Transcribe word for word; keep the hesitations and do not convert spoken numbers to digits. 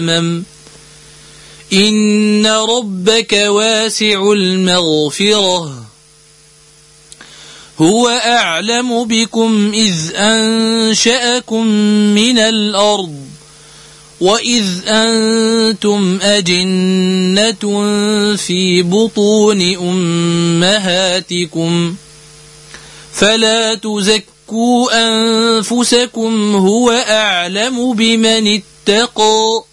إن ربك واسع المغفرة هو أعلم بكم إذ أنشأكم من الأرض وإذ أنتم أجنة في بطون أمهاتكم فلا تزكوا أنفسكم هو أعلم بمن اتقى